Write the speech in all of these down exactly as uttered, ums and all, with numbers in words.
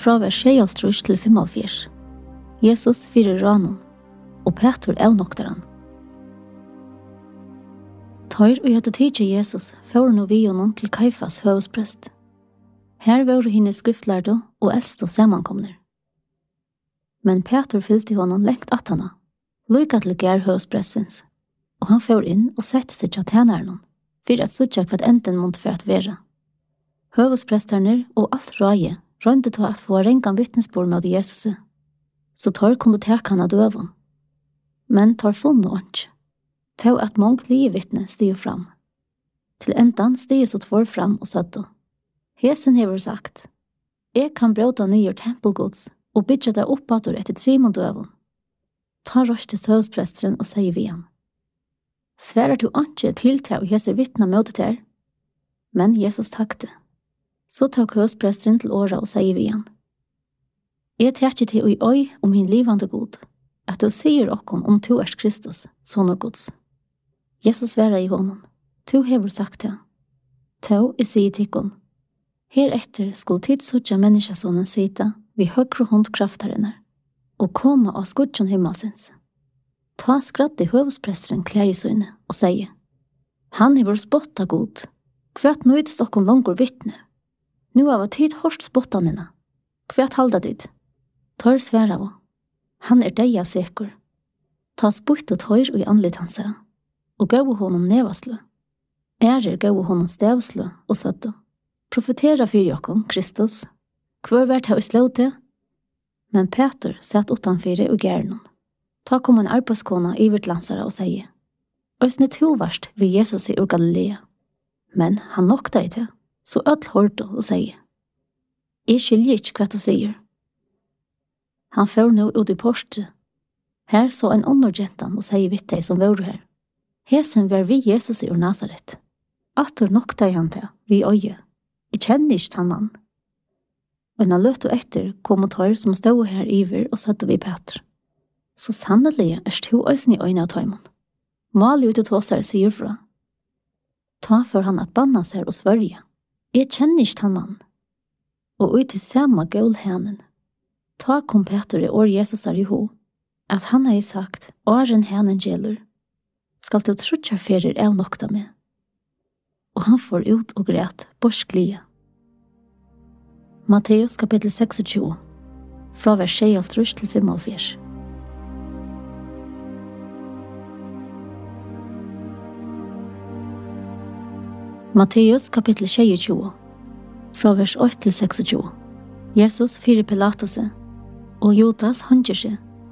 fra vers sjeoghálvtrýss til fimmoghálvfjerðs. Jesus fyrir ranum, og Petur avnoktaran. Tøyr og hadde tidsi Jesus fyrir nu vi honom til Kaifas høvesprest. Her var henne skriftlærde og eldste samankomner. Men Petur fyllte honom lengt attana, lykka til gær høvesprestens, og han fyrir inn og sette seg til tænaren, for at sutja hva enden måtte for at være. Høvespresterne og alt røye rønte til at få rengan vittnesbord med Jesus, så tar kunne teka han av døven. Men tar funnet ånds, til at mange lige vittne stiger fram. Til endan stiger så tvår fram og satt. Hesen hever sagt, jeg kan bråta nye tempelgods og bytja det oppator etter trimon døven. Ta røstes høvespresteren og sier vi han. Sverar du ikke til til å hese vittna møtet her? Men Jesus takte. Så tok høvespresteren til åra og sier vi han. Jeg tar ikke til å øy om min livande god, at du sier okkon om du er Kristus, son og gods. Jesus svarer i honom, du hever sagt det. Tau er sier tikkon. Heretter skulle tidsutja menneskesonen sita vid høyre håndkraftarene, og koma av skudjon himmelsens. Ta skratt i høvespresteren klægesøyne og sier, han hever spotta god, kvært nøydest okkon langor vittne. Nu av tid hårst spottanina, kvært halda dit. Tar sværa av, han er deia sekur. Ta sputt og tøyr og i anlitt hansara, og gau honom nevasle. Ærer gau honom stavsle og søtte. Profetera fyrir jokkon, Kristus, hver vært her i slåte? Men Peter satt utanfyrir og gærnon. Ta kom en arbeidskona i virt lansara og sier, «Øsne tovarst vi Jesus i ur Galilea». Men han nokta i det, så öll hårdo og sier, «Jeg skiljer ikke hva du sier». Han får nu ut i porste. Her så en åndergentan og sier vitt deg som var her. Hesen var vi Jesus i ur Nazaret. Atter nokta i han til, vi øye. Jeg kjenner ikke han mann. Og når løt og etter kom og tar som stod her iver og søtte vi Peter. Så sannelig er to øysen i øyne av tøymon. Mali ut og tåsere sier fra. Ta for han at banna seg og svørje. Jeg kjenner ikke han mann. Og ut til samme gulhenen. Ta kom Peter i år Jesus er i ho, at han har sagt, åren henen gjeller, skal du trutja ferir el nokta med. Og han får ut og græt, borsklige. Matteus kapittel tjueseks, fra vers sjeoghálvtrýss til fimmoghálvfjerðs. Matteus kapittel tjueseks, fra vers åtte til seksogtjúgu. Jesus fyrir Pilatose, og Judas handjer seg.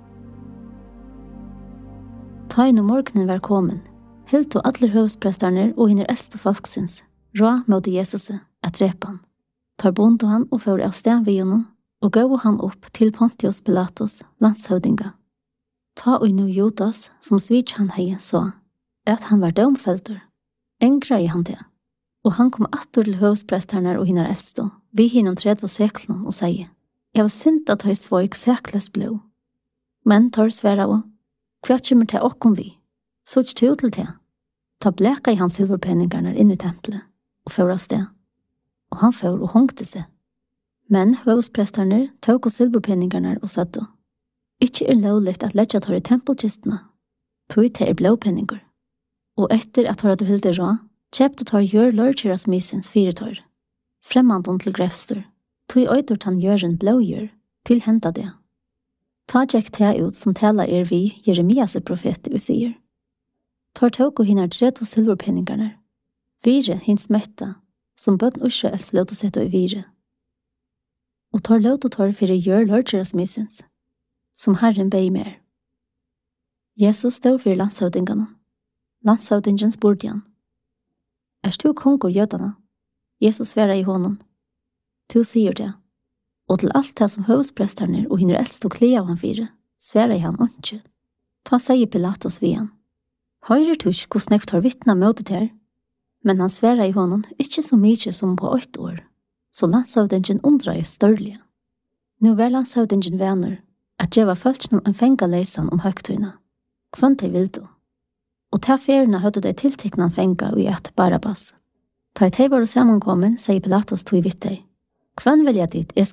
Ta inn og morgenen var kommen, helt og alle høvespresterne og hinner eldste folksins, rå mot Jesus at drepa han. Tar bonde han og fører av sted ved honom, og gav han opp til Pontius Pilatus, landshøvdinga. Ta inn og Judas, som svits han hei, sa, at han var domfelter. Engra i han til, og han kom atter til høvespresterne og hinner eldste, vi hinnom tredje seklen og sier, jeg var sint at høy svoik seklest blå. Men tar sværa av, hva kommer til okkom vi? Så ikke til til det. Ta bleka i hans silverpenningarna inn i tempelet, og føra sted. Og han før og hongte seg. Men høvespresterne tåk og silverpenningarna og satt. Ikke er lovligt at letja tar i tempelkistene. Tog til er blåpenningar. Og etter at har du hilde rå, kjøpte tar gjør lørkjeras misens fire tar. Fremmandon til grefstur. Tui øydur tan gjøren blågjør, til henta det. Ta tjekk det ut som tala er vi, Jeremias profet, og sier. Tar tåk og hinner tredje silverpenningarna. Vire hins metta, som bøtten usje els løt å sette i vire. Og tar løt og tar fyrir gjør lørkjeras misens, som Herren bei mer. Jesus stod fyrir landshøvdingene. Landshøvdingen spurte han. Er du kongur jødana? Jesus svarer i honom. Du sier det. Og til alt det som høvespresterne og hinner eldst og kle av han fire, svarer han ikke. Ta sier Pilatus ved han. Høyrer du ikke hvordan jeg tar vittna møtet her? Men han svarer i honom ikke så mye som på åtte år. Så landshøvdingen undrar jeg størlige. Nå var landshøvdingen venner at jeg var følt som en fenga leisan om høgtøyna. Kvant jeg vil du? Og ta ferina høyde de tiltekna fenga og i et Barabbas. Ta i teg var og sammankommen, sier Pilatus tog i vitt deg. Kvann vil jeg dit, jeg